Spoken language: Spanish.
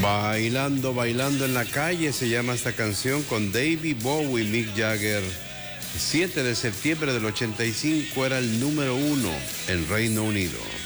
Bailando, bailando en la calle se llama esta canción con David Bowie y Mick Jagger. 7 de septiembre del 85 era el número 1 en Reino Unido.